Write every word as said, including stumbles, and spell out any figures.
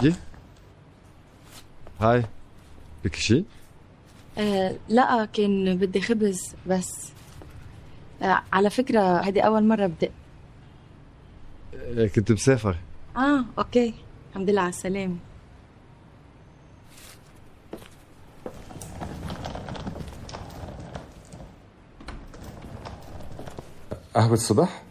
فيكي؟ هاي، بدك شي؟ آه لا، كان بدي خبز بس. آه على فكرة هذه أول مرة بدق. آه، كنت مسافر. آه أوكي، الحمد لله على السلامة. قهوة الصبح؟